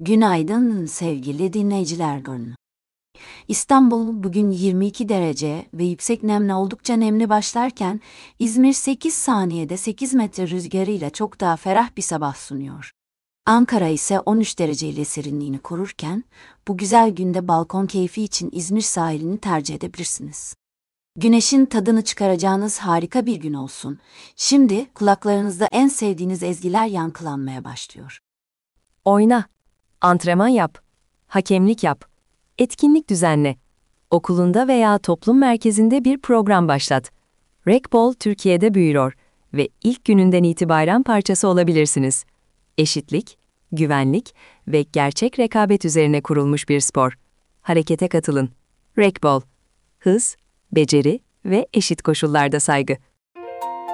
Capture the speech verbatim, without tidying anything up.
Günaydın sevgili dinleyiciler. İstanbul bugün yirmi iki derece ve yüksek nemle oldukça nemli başlarken İzmir sekiz saniyede sekiz metre rüzgarıyla çok daha ferah bir sabah sunuyor. Ankara ise on üç dereceyle serinliğini korurken bu güzel günde balkon keyfi için İzmir sahilini tercih edebilirsiniz. Güneşin tadını çıkaracağınız harika bir gün olsun. Şimdi kulaklarınızda en sevdiğiniz ezgiler yankılanmaya başlıyor. Oyna, antrenman yap, hakemlik yap, etkinlik düzenle. Okulunda veya toplum merkezinde bir program başlat. Rec Türkiye'de büyüyor ve ilk gününden itibaren parçası olabilirsiniz. Eşitlik, güvenlik ve gerçek rekabet üzerine kurulmuş bir spor. Harekete katılın. Rec Hız, beceri ve eşit koşullarda saygı.